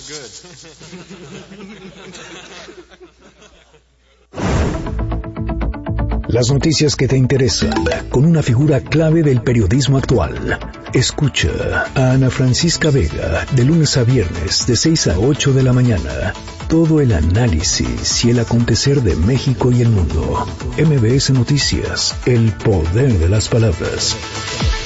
Las noticias que te interesan, con una figura clave del periodismo actual. Escucha a Ana Francisca Vega, de lunes a viernes, de 6 a 8 de la mañana. Todo el análisis y el acontecer de México y el mundo. MBS Noticias, el poder de las palabras.